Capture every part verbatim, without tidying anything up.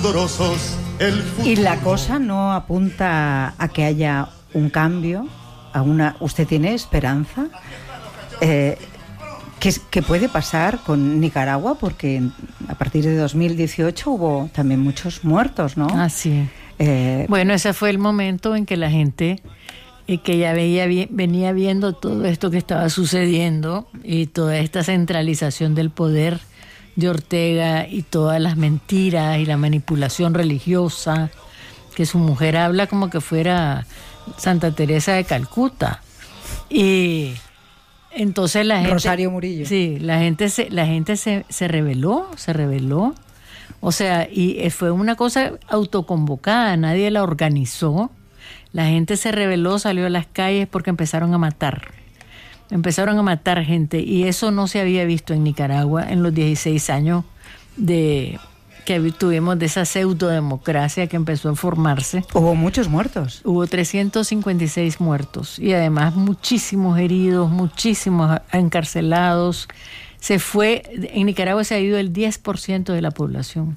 Y la cosa no apunta a que haya un cambio, a una. ¿Usted tiene esperanza? Eh, ¿qué, ¿Qué puede pasar con Nicaragua? Porque a partir de dos mil dieciocho hubo también muchos muertos, ¿no? Ah, sí. Eh, bueno, ese fue el momento en que la gente eh, que ya veía venía viendo todo esto que estaba sucediendo y toda esta centralización del poder de Ortega y todas las mentiras y la manipulación religiosa, que su mujer habla como que fuera Santa Teresa de Calcuta. Y entonces la gente... Rosario Murillo. Sí, la gente se, la gente se, se rebeló, se rebeló. O sea, y fue una cosa autoconvocada, nadie la organizó. La gente se rebeló, salió a las calles porque empezaron a matar. Empezaron a matar gente y eso no se había visto en Nicaragua en los dieciséis años de que tuvimos de esa pseudodemocracia que empezó a formarse. Hubo muchos muertos. Hubo trescientos cincuenta y seis muertos y además muchísimos heridos, muchísimos encarcelados. Se fue, en Nicaragua se ha ido el diez por ciento de la población.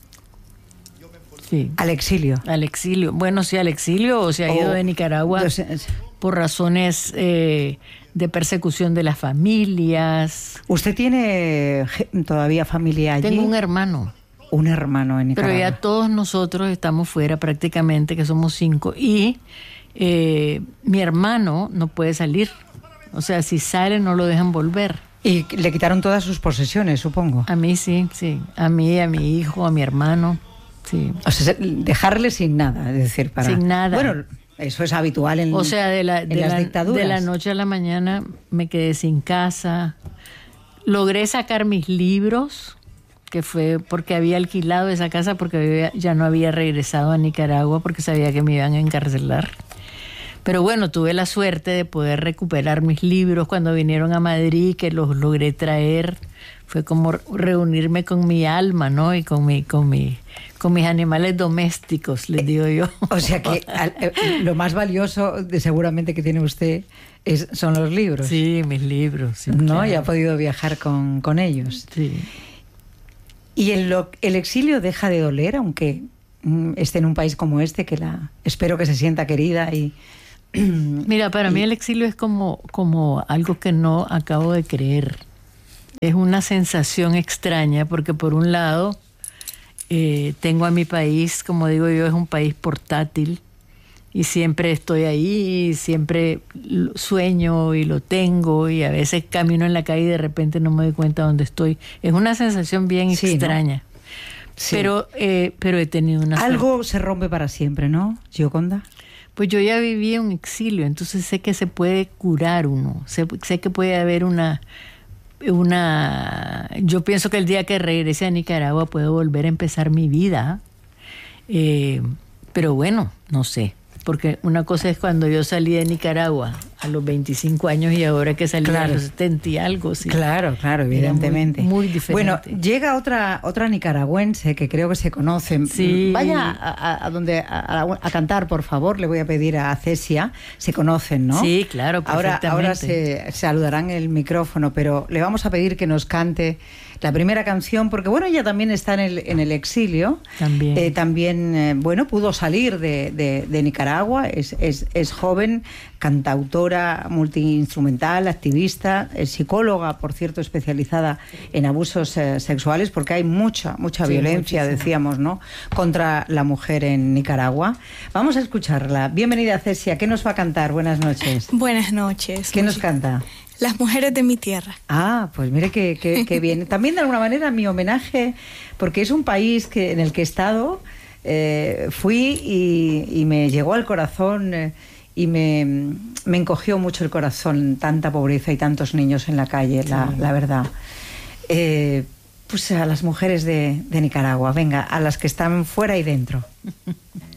Sí. Al exilio. Al exilio. Bueno, sí, al exilio o se ha ido oh, de Nicaragua entonces, por razones eh, de persecución de las familias. ¿Usted tiene todavía familia allí? Tengo un hermano. Un hermano en Nicaragua. Pero ya todos nosotros estamos fuera prácticamente, que somos cinco. Y eh, mi hermano no puede salir. O sea, si sale no lo dejan volver. Y le quitaron todas sus posesiones, supongo. A mí sí, sí. A mí, a mi hijo, a mi hermano. Sí. O sea, dejarle sin nada, es decir, para... Sin nada. Bueno, eso es habitual en, o sea, de la, en de las la, dictaduras. De la noche a la mañana me quedé sin casa. Logré sacar mis libros, que fue porque había alquilado esa casa porque ya no había regresado a Nicaragua porque sabía que me iban a encarcelar. Pero bueno, tuve la suerte de poder recuperar mis libros cuando vinieron a Madrid, que los logré traer. Fue como reunirme con mi alma, ¿no? Y con mi, con mi, con mis animales domésticos, les digo yo. O sea que lo más valioso de, seguramente que tiene usted es, son los libros. Sí, mis libros. Sí, ¿no? claro. Y ha podido viajar con, con ellos. Sí. ¿Y el, el exilio deja de doler, aunque mm, esté en un país como este, que la espero que se sienta querida y... Mira, para y, mí el exilio es como, como algo que no acabo de creer. Es una sensación extraña porque por un lado eh, tengo a mi país, como digo yo, es un país portátil y siempre estoy ahí, y siempre sueño y lo tengo y a veces camino en la calle y de repente no me doy cuenta de dónde estoy. Es una sensación bien sí, extraña. ¿No? Sí. Pero, eh, pero he tenido una... Algo suerte. Se rompe para siempre, ¿no, Gioconda? Pues yo ya viví un exilio, entonces sé que se puede curar uno, sé, sé que puede haber una, una... Yo pienso que el día que regrese a Nicaragua puedo volver a empezar mi vida, eh, pero bueno, no sé, porque una cosa es cuando yo salí de Nicaragua a los veinticinco años y ahora que salí claro. a los setenta y algo. Sí. Claro, claro, evidentemente. Muy, muy diferente. Bueno, llega otra otra nicaragüense que creo que se conocen. Sí. Vaya a, a, a donde a, a cantar, por favor, le voy a pedir a Cecia. Se conocen, ¿no? Sí, claro, perfectamente. Ahora, ahora se saludarán el micrófono, pero le vamos a pedir que nos cante la primera canción, porque bueno, ella también está en el, en el exilio. También. Eh, también, eh, bueno, pudo salir de, de, de Nicaragua, es, es, es joven, cantautora, multiinstrumental, activista, es psicóloga, por cierto, especializada en abusos eh, sexuales, porque hay mucha, mucha sí, violencia, muchísimo. decíamos, ¿no?, contra la mujer en Nicaragua. Vamos a escucharla. Bienvenida, Cecia. ¿Qué nos va a cantar? Buenas noches. Buenas noches. ¿Qué nos canta? Las mujeres de mi tierra. Ah, pues mire que, que, que bien. También de alguna manera mi homenaje, porque es un país que, en el que he estado, eh, fui y, y me llegó al corazón eh, y me, me encogió mucho el corazón, tanta pobreza y tantos niños en la calle, la, sí. la verdad. Eh, pues a las mujeres de, de Nicaragua, venga, a las que están fuera y dentro.